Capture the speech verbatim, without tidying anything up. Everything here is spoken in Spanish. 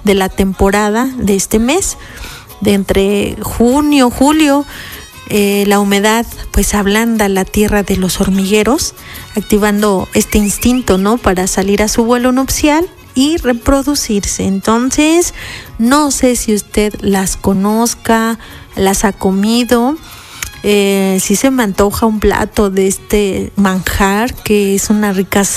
de la temporada de este mes, de entre junio, julio. Eh, la humedad pues ablanda la tierra de los hormigueros, activando este instinto, ¿no?, para salir a su vuelo nupcial y reproducirse. Entonces, no sé si usted las conozca, las ha comido. Eh, si se me antoja un plato de este manjar, que es una rica